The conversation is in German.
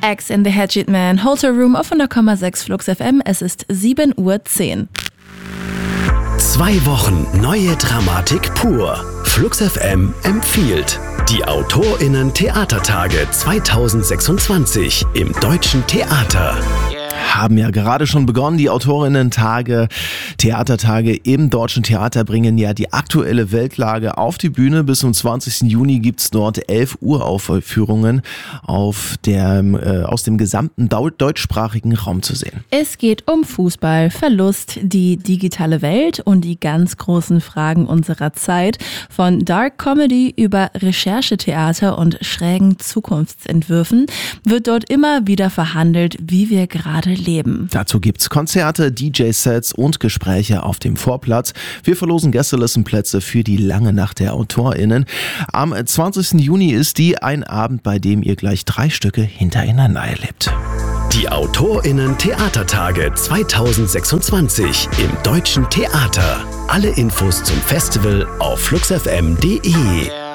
X in the Hatchet Man, Hotel Room auf 100,6 Flux FM. Es ist 7:10 Uhr. 2 Wochen neue Dramatik pur. Flux FM empfiehlt die AutorInnen-Theatertage 2026 im Deutschen Theater. Haben ja gerade schon begonnen. Die Autorinnen-Tage, Theatertage im Deutschen Theater bringen ja die aktuelle Weltlage auf die Bühne. Bis zum 20. Juni gibt's dort 11 Uraufführungen aus dem gesamten deutschsprachigen Raum zu sehen. Es geht um Fußball, Verlust, die digitale Welt und die ganz großen Fragen unserer Zeit. Von Dark Comedy über Recherchetheater und schrägen Zukunftsentwürfen wird dort immer wieder verhandelt, wie wir gerade leben. Dazu gibt's Konzerte, DJ-Sets und Gespräche auf dem Vorplatz. Wir verlosen Gästelistenplätze für die lange Nacht der AutorInnen. Am 20. Juni ist ein Abend, bei dem ihr gleich 3 Stücke hintereinander erlebt. Die AutorInnen-Theatertage 2026 im Deutschen Theater. Alle Infos zum Festival auf fluxfm.de.